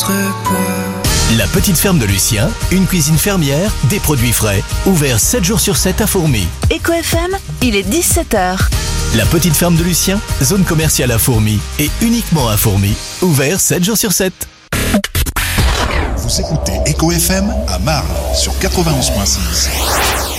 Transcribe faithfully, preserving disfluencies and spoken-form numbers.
contrepoids. La petite ferme de Lucien, une cuisine fermière, des produits frais, ouvert sept jours sur sept à Fourmies. Éco F M, il est dix-sept heures. La petite ferme de Lucien, zone commerciale à Fourmies et uniquement à Fourmies, ouvert sept jours sur sept. Vous écoutez Éco F M à Marle sur quatre-vingt-onze virgule six.